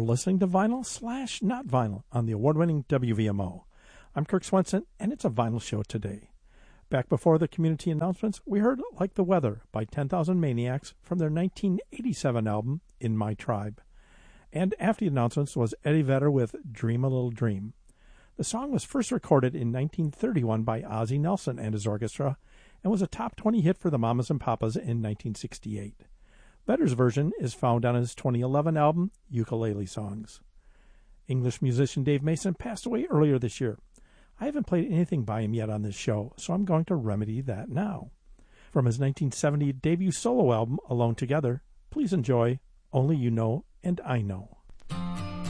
listening to Vinyl / Not Vinyl on the award-winning WVMO. I'm Kirk Swenson, and it's a vinyl show today. Back before the community announcements, we heard Like the Weather by 10,000 Maniacs from their 1987 album, In My Tribe. And after the announcements was Eddie Vedder with Dream a Little Dream. The song was first recorded in 1931 by Ozzie Nelson and his orchestra, and was a top 20 hit for the Mamas and Papas in 1968. Vedder's version is found on his 2011 album, Ukulele Songs. English musician Dave Mason passed away earlier this year. I haven't played anything by him yet on this show, so I'm going to remedy that now. From his 1970 debut solo album, Alone Together, please enjoy Only You Know and I Know.